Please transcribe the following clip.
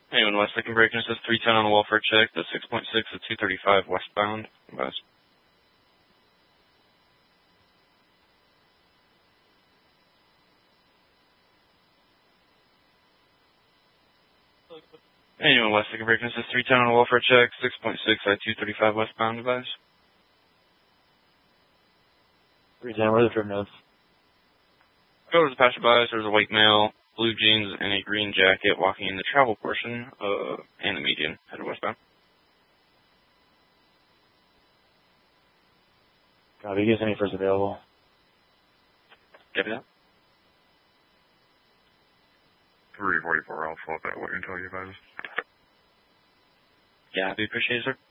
Anyone west that can break into 310 on the welfare check, the 6.6 at 235 westbound. Advise. Anyone west that can break into 310 on the welfare check, 6.6 at 235 westbound. Advise. 310, where are the trip notes? Go to the passerby, there's a white male, blue jeans, and a green jacket walking in the travel portion and the median, headed westbound. Copy, you guys any first available? Copy that. 344, I'll float that way until you guys. Yeah, I appreciate it, sir.